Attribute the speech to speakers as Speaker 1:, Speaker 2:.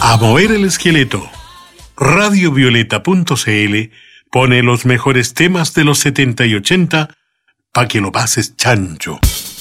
Speaker 1: A mover el esqueleto. Radiovioleta.cl pone los mejores temas de los 70 y 80 pa' que lo pases chancho.